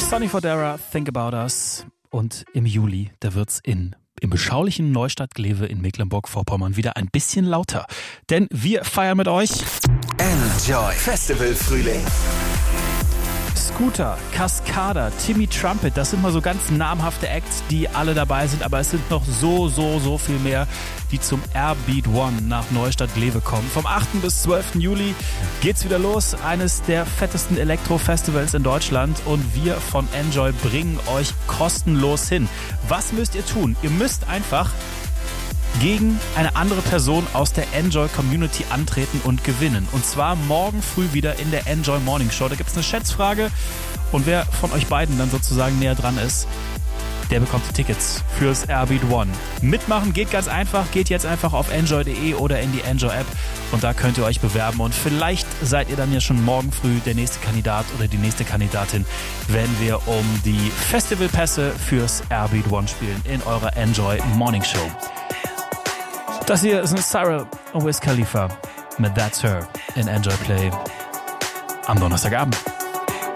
Sonny Fodera, Think About Us. Und im Juli, da wird's im beschaulichen Neustadt-Glewe in Mecklenburg-Vorpommern wieder ein bisschen lauter. Denn wir feiern mit euch Enjoy Festival Frühling. Scooter, Cascada, Timmy Trumpet, das sind mal so ganz namhafte Acts, die alle dabei sind, aber es sind noch so viel mehr, die zum Airbeat One nach Neustadt-Glewe kommen. Vom 8. bis 12. Juli geht's wieder los, eines der fettesten Elektro-Festivals in Deutschland, und wir von Enjoy bringen euch kostenlos hin. Was müsst ihr tun? Ihr müsst einfach gegen eine andere Person aus der Enjoy-Community antreten und gewinnen. Und zwar morgen früh wieder in der Enjoy Morning Show. Da gibt es eine Schätzfrage, und wer von euch beiden dann sozusagen näher dran ist, der bekommt die Tickets fürs Airbeat One. Mitmachen geht ganz einfach. Geht jetzt einfach auf enjoy.de oder in die Enjoy-App, und da könnt ihr euch bewerben. Und vielleicht seid ihr dann ja schon morgen früh der nächste Kandidat oder die nächste Kandidatin, wenn wir um die Festivalpässe fürs Airbeat One spielen in eurer Enjoy Morning Show. Das hier ist ein Cyril und Wiz Khalifa mit That's Her in Enjoy Play am Donnerstagabend.